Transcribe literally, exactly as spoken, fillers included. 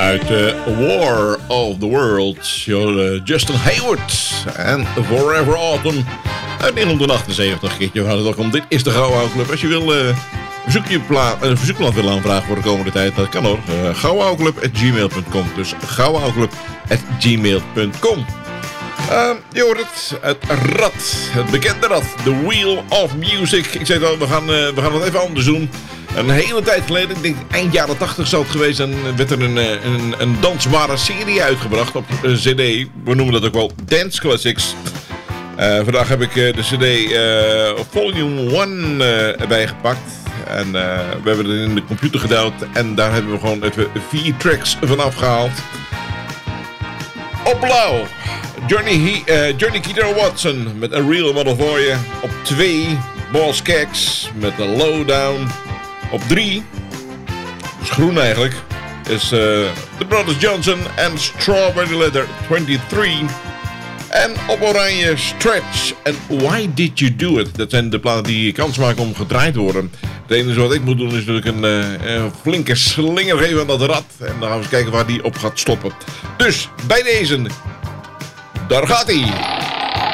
Uit uh, War of the Worlds, uh, Justin Hayward en Forever Autumn uit negentien achtenzeventig. Keertje van het welkom. Dit is de Gouden Oude Club. Als je wil uh, een verzoekblad willen aanvragen voor de komende tijd, dat kan hoor. Uh, goudenoudeclub at gmail dot com. Dus goudenoudeclub at gmail dot com. Uh, je hoort het, het rad, het bekende rad, The Wheel of Music. Ik zei het al, we gaan, uh, we gaan het even anders doen. Een hele tijd geleden, ik denk eind jaren tachtig zou het geweest zijn, werd er een, een, een dansbare serie uitgebracht op een cd. We noemen dat ook wel Dance Classics. Uh, vandaag heb ik uh, de cd uh, Volume één uh, erbij gepakt. En uh, we hebben het in de computer gedouwd en daar hebben we gewoon even vier tracks van afgehaald. Op blauw, Johnny, uh, Johnny Guitar Watson met A Real Model for You. Op twee, Boss Skaggs met A Lowdown. Op drie, dus groen eigenlijk, is uh, The Brothers Johnson en Strawberry Letter twenty-three. En op oranje, Stretch en Why Did You Do It? Dat zijn de platen die kans maken om gedraaid te worden. Het enige wat ik moet doen is natuurlijk een, uh, een flinke slinger geven aan dat rad. En dan gaan we eens kijken waar die op gaat stoppen. Dus, bij deze, daar gaat hij.